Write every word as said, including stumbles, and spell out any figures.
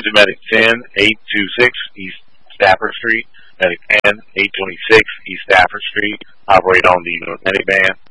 ten to Medic ten, eight twenty-six East Stafford Street. Medic ten, eight twenty-six East Stafford Street. Operate on the Medic band.